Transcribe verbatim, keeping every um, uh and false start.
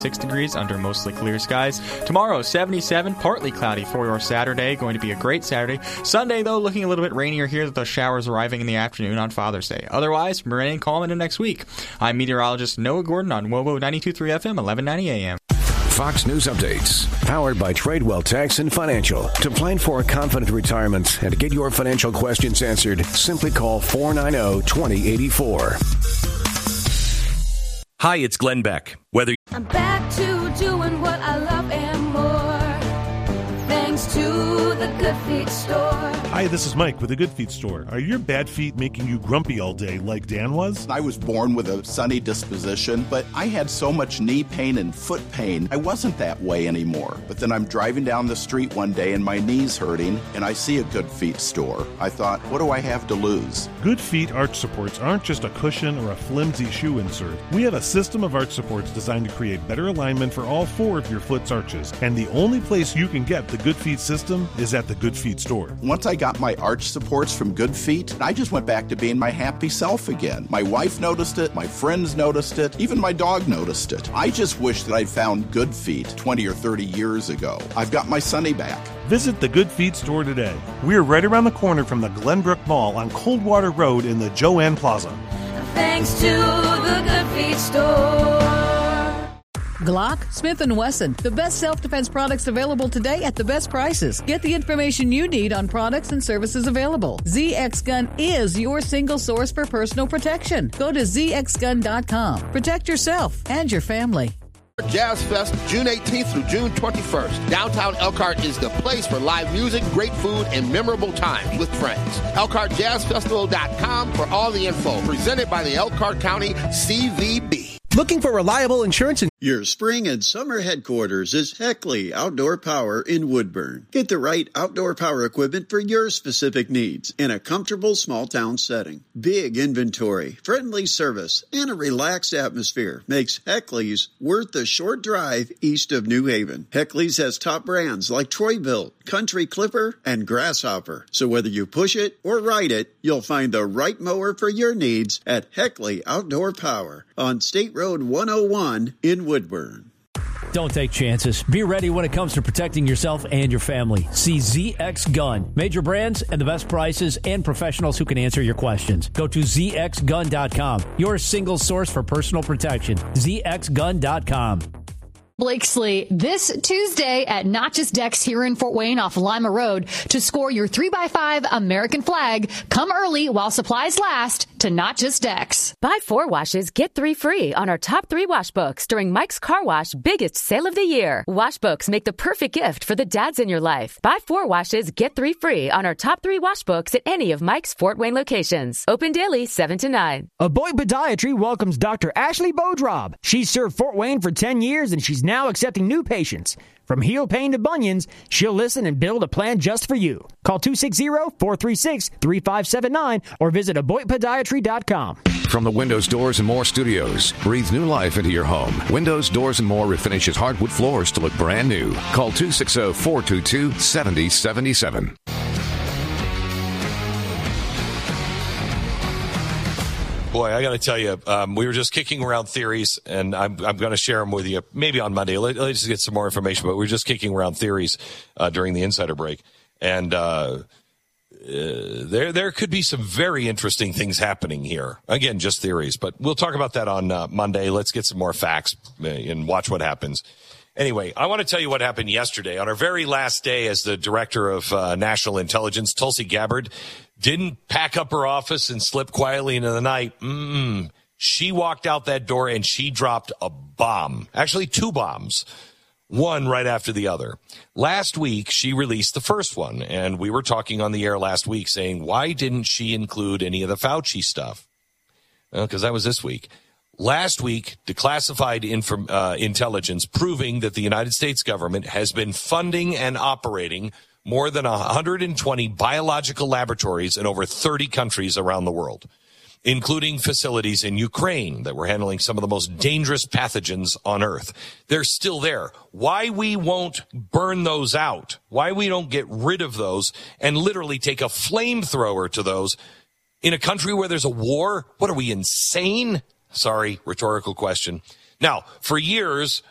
Six degrees under mostly clear skies. Tomorrow, seventy-seven, partly cloudy for your Saturday. Going to be a great Saturday. Sunday, though, looking a little bit rainier here with the showers arriving in the afternoon on Father's Day. Otherwise, rain and calm into next week. I'm meteorologist Noah Gordon on W O W O ninety-two point three F M, eleven ninety A M. Fox News Updates, powered by Tradewell Tax and Financial. To plan for a confident retirement and to get your financial questions answered, simply call four nine zero, two zero eight four. Hi, it's Glenn Beck. Whether I'm back to doing what I love and more, thanks to the Good Feet store. Hi, this is Mike with the Good Feet store. Are your bad feet making you grumpy all day like Dan was? I was born with a sunny disposition, but I had so much knee pain and foot pain, I wasn't that way anymore. But then I'm driving down the street one day and my knee's hurting, and I see a Good Feet store. I thought, what do I have to lose? Good Feet arch supports aren't just a cushion or a flimsy shoe insert. We have a system of arch supports designed to create better alignment for all four of your foot's arches. And the only place you can get the Good Feet system is at the Good Feet store. Once I got my arch supports from Good Feet, I just went back to being my happy self again. My wife noticed it, my friends noticed it, even my dog noticed it. I just wish that I'd found Good Feet twenty or thirty years ago. I've got my Sunny back. Visit the Good Feet store today. We're right around the corner from the Glenbrook Mall on Coldwater Road in the Joanne Plaza. Thanks to the Good Feet store. Glock, Smith and Wesson, the best self-defense products available today at the best prices. Get the information you need on products and services available. Z X Gun is your single source for personal protection. Go to Z X gun dot com. Protect yourself and your family. Jazz Fest, June eighteenth through June twenty-first. Downtown Elkhart is the place for live music, great food, and memorable times with friends. Elkhart Jazz Festival dot com for all the info. Presented by the Elkhart County C V B. Looking for reliable insurance? And- Your spring and summer headquarters is Heckley Outdoor Power in Woodburn. Get the right outdoor power equipment for your specific needs in a comfortable small town setting. Big inventory, friendly service, and a relaxed atmosphere makes Heckley's worth the short drive east of New Haven. Heckley's has top brands like Troy-Bilt, Country Clipper, and Grasshopper. So whether you push it or ride it, you'll find the right mower for your needs at Heckley Outdoor Power on State Road one oh one in Woodburn. Don't take chances. Be ready when it comes to protecting yourself and your family. See Z X Gun. Major brands and the best prices and professionals who can answer your questions. Go to Z X gun dot com. Your single source for personal protection. Z X gun dot com. Blakesley, this Tuesday at Not Just Decks here in Fort Wayne off Lima Road to score your three by five American flag. Come early while supplies last to Not Just Decks. Buy four washes, get three free on our top three wash books during Mike's Car Wash biggest sale of the year. Wash books make the perfect gift for the dads in your life. Buy four washes, get three free on our top three wash books at any of Mike's Fort Wayne locations. Open daily seven to nine. Aboy Podiatry welcomes Doctor Ashley Bodrob. She's served Fort Wayne for ten years and she's now accepting new patients. From heel pain to bunions, she'll listen and build a plan just for you. Call two six zero, four three six, three five seven nine or visit aboy podiatry dot com. From the Windows, Doors, and More studios, breathe new life into your home. Windows, Doors, and More refinishes hardwood floors to look brand new. Call two six zero, four two two, seven zero seven seven. Boy, I got to tell you, um, we were just kicking around theories, and I'm, I'm going to share them with you maybe on Monday. Let, let's get some more information, but we were just kicking around theories uh, during the insider break. And uh, uh, there there could be some very interesting things happening here. Again, just theories, but we'll talk about that on uh, Monday. Let's get some more facts and watch what happens. Anyway, I want to tell you what happened yesterday. On our very last day as the director of uh, national intelligence, Tulsi Gabbard didn't pack up her office and slip quietly into the night. Mm-mm. She walked out that door and she dropped a bomb. Actually, two bombs. One right after the other. Last week, she released the first one, and we were talking on the air last week saying, why didn't she include any of the Fauci stuff? Because well, that was this week. Last week, declassified inform, uh, intelligence proving that the United States government has been funding and operating more than one hundred twenty biological laboratories in over thirty countries around the world, including facilities in Ukraine that were handling some of the most dangerous pathogens on Earth. They're still there. Why we won't burn those out, why we don't get rid of those and literally take a flamethrower to those in a country where there's a war? What are we, insane? Sorry, rhetorical question. Now, for years,